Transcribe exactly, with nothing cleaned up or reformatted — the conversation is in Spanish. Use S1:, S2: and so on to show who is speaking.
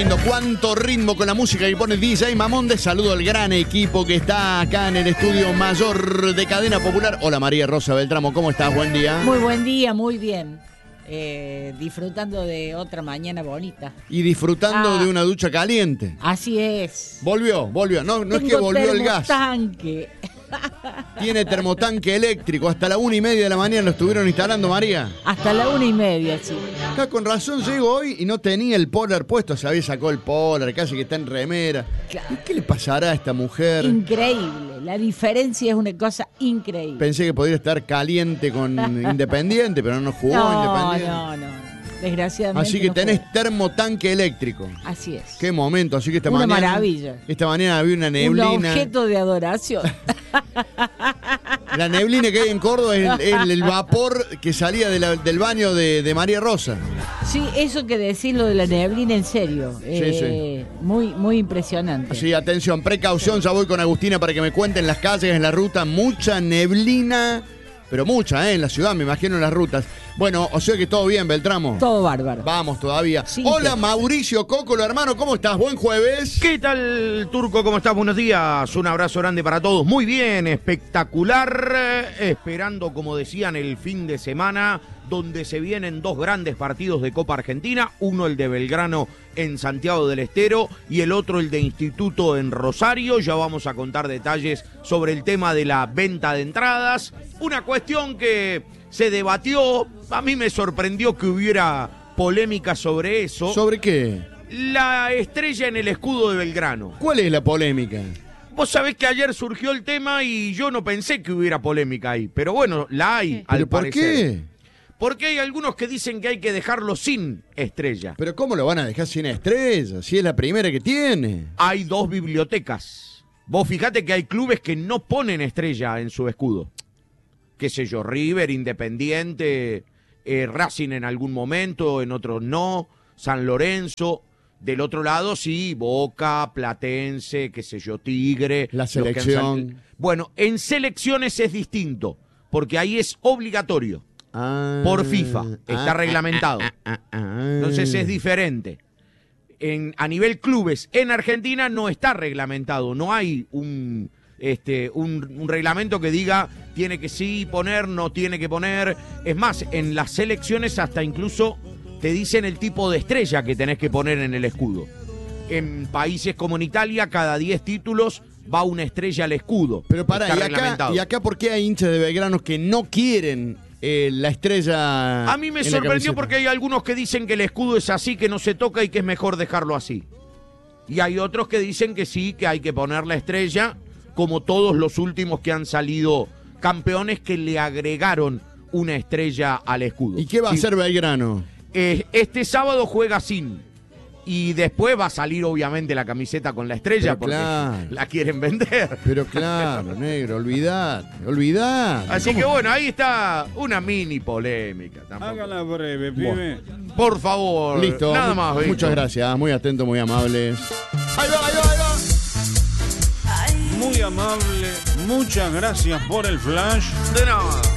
S1: Cuánto ritmo con la música que pone D J Mamonde. Saludo al gran equipo que está acá en el estudio mayor de Cadena Popular. Hola María Rosa Beltramo, ¿cómo estás? Buen día.
S2: Muy buen día, muy bien. Eh, disfrutando de otra mañana bonita.
S1: Y disfrutando ah, de una ducha caliente.
S2: Así es.
S1: Volvió, volvió. No, no es que volvió el gas.
S2: Termotanque.
S1: Tiene termotanque eléctrico. Hasta la una y media de la mañana lo estuvieron instalando, María.
S2: Hasta la una y media, sí.
S1: Acá con razón llego hoy y no tenía el polar puesto. Se había sacado el polar, casi que está en remera. Claro. ¿Qué le pasará a esta mujer?
S2: Increíble. La diferencia es una cosa increíble.
S1: Pensé que podría estar caliente con Independiente, pero no jugó
S2: no,
S1: Independiente.
S2: No, no, no. Desgraciadamente.
S1: Así que
S2: no
S1: tenés
S2: jugó.
S1: Termotanque eléctrico.
S2: Así es.
S1: Qué momento. Así que esta
S2: una
S1: mañana.
S2: maravilla.
S1: Esta mañana había una neblina.
S2: Un objeto de adoración.
S1: La neblina que hay en Córdoba es el, el, el vapor que salía de la, del baño de, de María Rosa.
S2: Sí, eso que decir lo de la neblina en serio.
S1: Sí,
S2: eh,
S1: sí.
S2: Muy, muy impresionante.
S1: Sí, atención, precaución. Ya voy con Agustina para que me cuenten las calles, en la ruta. Mucha neblina. Pero mucha, ¿eh? En la ciudad, me imagino, en las rutas. Bueno, o sea que todo bien, Beltramo.
S2: Todo bárbaro.
S1: Vamos todavía.
S2: Sí,
S1: Hola,
S2: que...
S1: Mauricio Cócolo, hermano, ¿cómo estás? Buen jueves.
S3: ¿Qué tal, Turco? ¿Cómo estás? Buenos días. Un abrazo grande para todos. Muy bien, espectacular. Esperando, como decían, el fin de semana, donde se vienen dos grandes partidos de Copa Argentina. Uno el de Belgrano en Santiago del Estero y el otro el de Instituto en Rosario. Ya vamos a contar detalles sobre el tema de la venta de entradas. Una cuestión que se debatió. A mí me sorprendió que hubiera polémica sobre eso.
S1: ¿Sobre qué?
S3: La estrella en el escudo de Belgrano.
S1: ¿Cuál es la polémica?
S3: Vos sabés que ayer surgió el tema y yo no pensé que hubiera polémica ahí. Pero bueno, la hay, al
S1: ¿Pero por
S3: parecer.
S1: qué?
S3: Porque hay algunos que dicen que hay que dejarlo sin estrella.
S1: ¿Pero cómo lo van a dejar sin estrella? Si es la primera que tiene.
S3: Hay dos bibliotecas. Vos fijate que hay clubes que no ponen estrella en su escudo. Qué sé yo, River, Independiente, eh, Racing en algún momento, en otros no, San Lorenzo. Del otro lado sí, Boca, Platense, qué sé yo, Tigre.
S1: La selección.
S3: Sal... Bueno, en selecciones es distinto, porque ahí es obligatorio.
S1: Ah,
S3: por FIFA, está
S1: ah,
S3: reglamentado.
S1: Ah, ah, ah, ah.
S3: Entonces es diferente. En, a nivel clubes, en Argentina no está reglamentado, no hay un, este, un, un reglamento que diga tiene que sí poner, no tiene que poner. Es más, en las selecciones hasta incluso te dicen el tipo de estrella que tenés que poner en el escudo. En países como en Italia, cada diez títulos va una estrella al escudo.
S1: Pero pará, ¿y acá, ¿y acá por qué hay hinchas de Belgrano que no quieren eh, la estrella?
S3: A mí me sorprendió porque hay algunos que dicen que el escudo es así, que no se toca y que es mejor dejarlo así. Y hay otros que dicen que sí, que hay que poner la estrella, como todos los últimos que han salido campeones que le agregaron una estrella al escudo.
S1: ¿Y qué va
S3: sí.
S1: a hacer Belgrano?
S3: Eh, este sábado juega sin. Y después va a salir obviamente la camiseta con la estrella. Pero porque claro. La quieren vender.
S1: Pero claro, negro, olvidad, olvidad.
S3: Así ¿Cómo? Que bueno, ahí está una mini polémica. Tampoco.
S4: Hágala breve, pibe.
S3: Por favor.
S1: Listo.
S3: Nada más.
S1: Muchas Víctor. Gracias, muy atentos, muy amables.
S3: Ahí va, ahí va, ahí va.
S4: Muy amable, muchas gracias por el flash.
S3: De nada.